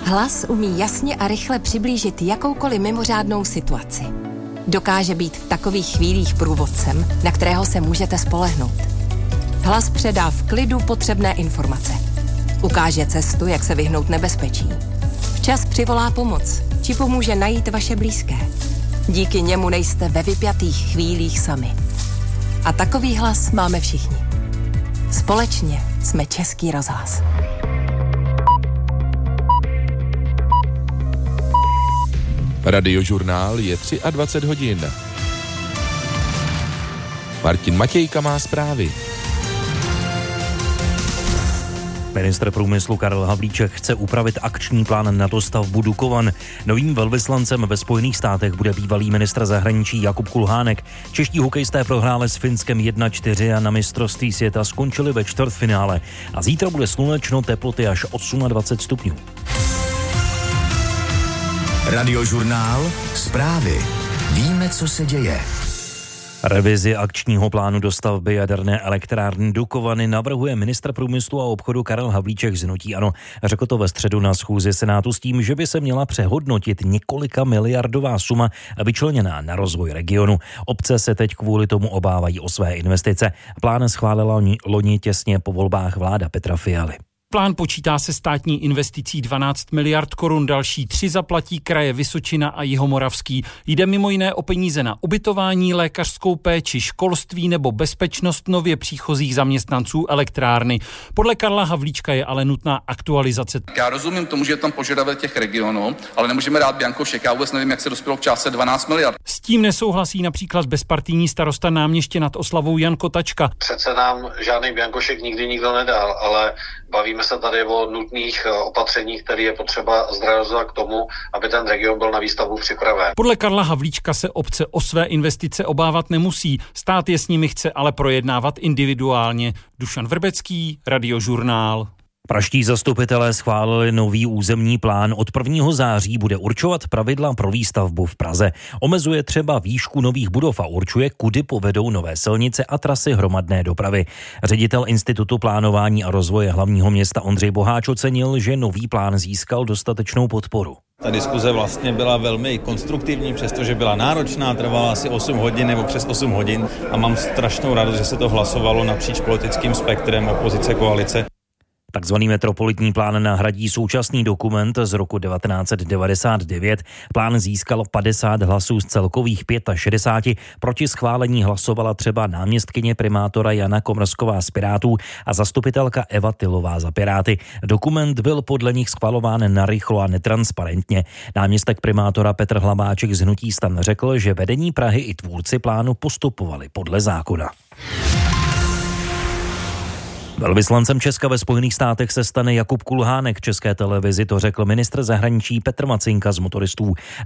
Hlas umí jasně a rychle přiblížit jakoukoliv mimořádnou situaci. Dokáže být v takových chvílích průvodcem, na kterého se můžete spolehnout. Hlas předá v klidu potřebné informace. Ukáže cestu, jak se vyhnout nebezpečí. Včas přivolá pomoc, či pomůže najít vaše blízké. Díky němu nejste ve vypjatých chvílích sami. A takový hlas máme všichni. Společně jsme Český rozhlas. Radiožurnál je 23 hodin. Martin Matějka má zprávy. Ministr průmyslu Karel Havlíček chce upravit akční plán na dostavbu Dukovan. Novým velvyslancem ve Spojených státech bude bývalý ministr zahraničí Jakub Kulhánek. Čeští hokejisté prohráli s Finskem 1-4 a na mistrovství světa skončili ve čtvrtfinále. A zítra bude slunečno, teploty až 28 stupňů. Radiožurnál, zprávy. Víme, co se děje. Revizi akčního plánu dostavby jaderné elektrárny Dukovany navrhuje ministr průmyslu a obchodu Karel Havlíček z hnutí ANO. Řekl to ve středu na schůzi Senátu s tím, že by se měla přehodnotit několika miliardová suma vyčleněná na rozvoj regionu. Obce se teď kvůli tomu obávají o své investice. Plán schválila loni těsně po volbách vláda Petra Fialy. Plán počítá se státní investicí 12 miliard korun, další 3 zaplatí kraje Vysočina a Jihomoravský. Jde mimo jiné o peníze na ubytování, lékařskou péči, školství nebo bezpečnost nově příchozích zaměstnanců elektrárny. Podle Karla Havlíčka je ale nutná aktualizace. Já rozumím tomu, že je tam požadavek těch regionů, ale nemůžeme dát bianko šek. Já vůbec nevím, jak se dospělo k částce 12 miliard. S tím nesouhlasí například bezpartijní starosta Náměště nad Oslavou Jan Kotačka. Přece nám žádný bianko šek nikdy nikdo nedal, ale bavíme se tady o nutných opatřeních, které je potřeba zrealizovat k tomu, aby ten region byl na výstavbu připraven. Podle Karla Havlíčka se obce o své investice obávat nemusí. Stát je s nimi chce ale projednávat individuálně. Dušan Vrbecký, Radiožurnál. Praští zastupitelé schválili nový územní plán. Od 1. září bude určovat pravidla pro výstavbu v Praze. Omezuje třeba výšku nových budov a určuje, kudy povedou nové silnice a trasy hromadné dopravy. Ředitel Institutu plánování a rozvoje hlavního města Ondřej Boháč ocenil, že nový plán získal dostatečnou podporu. Ta diskuze vlastně byla velmi konstruktivní, přestože byla náročná, trvala asi 8 hodin nebo přes 8 hodin a mám strašnou radost, že se to hlasovalo napříč politickým spektrem opozice koalice. Takzvaný metropolitní plán nahradí současný dokument z roku 1999. Plán získal 50 hlasů z celkových 65. Proti schválení hlasovala třeba náměstkyně primátora Jana Komrsková z Pirátů a zastupitelka Eva Tylová za Piráty. Dokument byl podle nich schvalován narychlo a netransparentně. Náměstek primátora Petr Hlabáček z hnutí STAN řekl, že vedení Prahy i tvůrci plánu postupovali podle zákona. Velvyslancem Česka ve Spojených státech se stane Jakub Kulhánek. České televizi to řekl ministr zahraničí Petr Macinka z Motoristů.